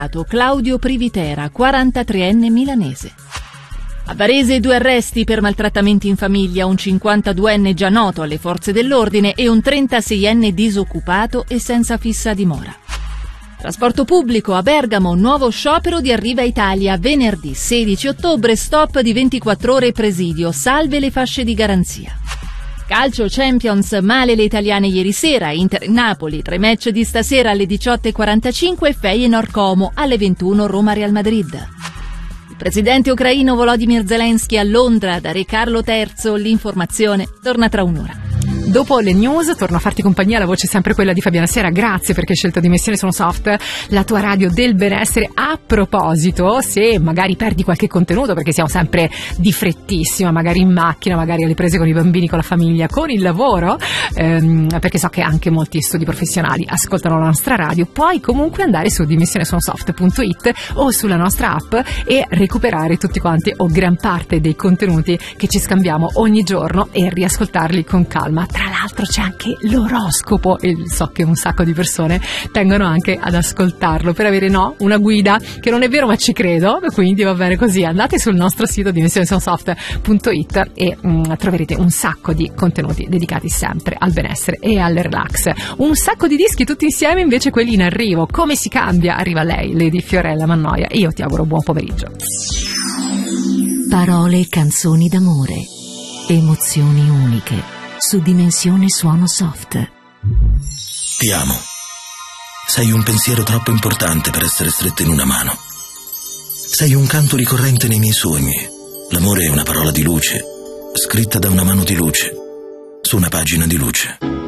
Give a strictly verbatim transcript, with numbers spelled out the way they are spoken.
Claudio Privitera, quarantatreenne milanese. A Varese due arresti per maltrattamenti in famiglia, un cinquantaduenne già noto alle forze dell'ordine e un trentaseienne disoccupato e senza fissa dimora. Trasporto pubblico a Bergamo, nuovo sciopero di Arriva Italia, venerdì sedici ottobre, stop di ventiquattro ore presidio, salve le fasce di garanzia. Calcio Champions, male le italiane ieri sera, Inter-Napoli, tre match di stasera alle diciotto e quarantacinque, Feyenoord-Como, alle ventuno Roma-Real Madrid. Il presidente ucraino Volodymyr Zelensky a Londra, da Re Carlo terzo, l'informazione torna tra un'ora. Dopo le news torno a farti compagnia, la voce è sempre quella di Fabiana Sera. Grazie perché hai scelto Dimensione Sono Soft, la tua radio del benessere. A proposito, se magari perdi qualche contenuto perché siamo sempre di frettissima, magari in macchina, magari alle prese con i bambini, con la famiglia, con il lavoro, ehm, perché so che anche molti studi professionali ascoltano la nostra radio, puoi comunque andare su dimensione sono soft punto it o sulla nostra app e recuperare tutti quanti o gran parte dei contenuti che ci scambiamo ogni giorno e riascoltarli con calma. Tra l'altro c'è anche l'oroscopo e so che un sacco di persone tengono anche ad ascoltarlo per avere no una guida, che non è vero ma ci credo, quindi va bene così. Andate sul nostro sito dimensione sono soft punto it e mh, troverete un sacco di contenuti dedicati sempre al benessere e al relax. Un sacco di dischi tutti insieme, invece quelli in arrivo. Come si cambia? Arriva lei, Lady Fiorella Mannoia, e io ti auguro buon pomeriggio. Parole e canzoni d'amore, emozioni uniche su Dimensione Suono Soft. Ti amo. Sei un pensiero troppo importante per essere stretto in una mano. Sei un canto ricorrente nei miei sogni. L'amore è una parola di luce, scritta da una mano di luce, su una pagina di luce.